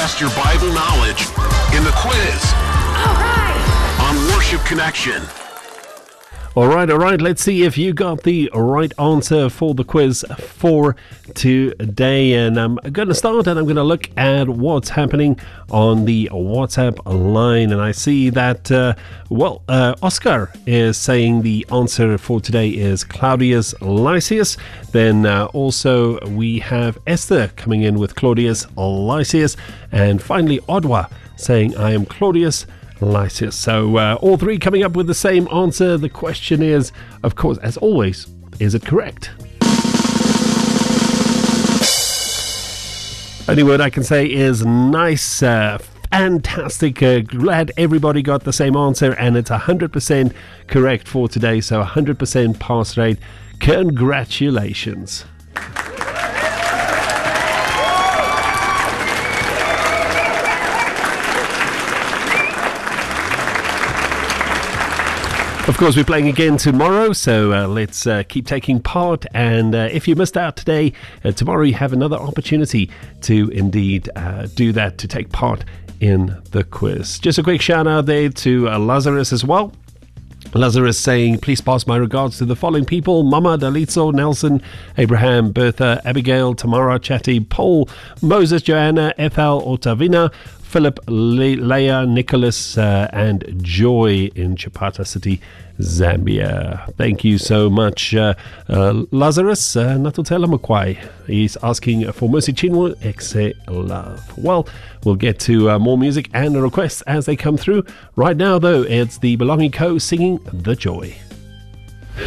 test your Bible knowledge in the quiz on Worship Connection. All right. Let's see if you got the right answer for the quiz for today. And I'm going to start and I'm going to look at what's happening on the WhatsApp line. And I see that, Oscar is saying the answer for today is Claudius Lysias. Then also we have Esther coming in with Claudius Lysias. And finally, Odwa saying, I am Claudius Lysias. So all three coming up with the same answer. The question is, of course, as always, is it correct? Only word I can say is nice. Fantastic. Glad everybody got the same answer, and it's 100% correct for today. So 100% pass rate. Congratulations. Of course, we're playing again tomorrow, so let's keep taking part. And if you missed out today, tomorrow you have another opportunity to indeed do that, to take part in the quiz. Just a quick shout out there to Lazarus as well. Lazarus saying, please pass my regards to the following people: Mama, Dalitzo, Nelson, Abraham, Bertha, Abigail, Tamara, Chatty, Paul, Moses, Joanna, Ethel, Otavina, Philip, Leia, Nicholas, and Joy in Chapata City, Zambia. Thank you so much, Lazarus. Natotela Makwai. He's asking for Mercy Chinwo, Exe Love. Well, we'll get to more music and requests as they come through. Right now, though, it's the Belonging Co. singing The Joy.